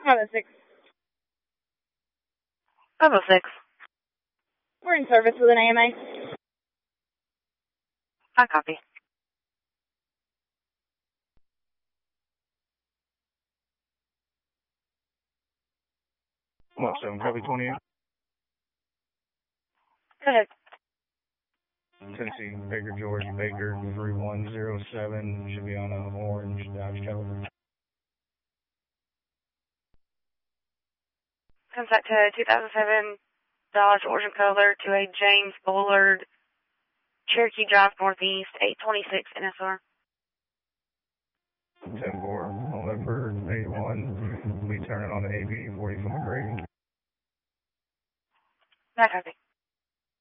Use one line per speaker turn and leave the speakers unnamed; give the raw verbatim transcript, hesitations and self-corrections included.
five oh six.
five oh six.
We're in service with an A M A.
I copy.
Well, seven, copy twenty-eight.
Go ahead.
Tennessee, Baker, George, Baker, three one zero seven, should be on an orange Dodge Caliber.
Contact to two thousand seven Dodge Orange Color to a James Bullard, Cherokee Drive Northeast, eight twenty-six N S R.
ten four, November, eight one, we turn it on the A B forty-four grade.
I copy.